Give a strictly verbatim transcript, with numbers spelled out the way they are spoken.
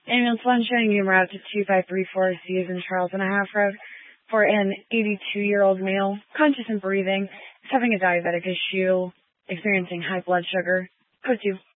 Ambulance one showing you route to two five three four Susan Charles and a half road for an eighty-two-year-old male, conscious and breathing, is having a diabetic issue, experiencing high blood sugar. Code two.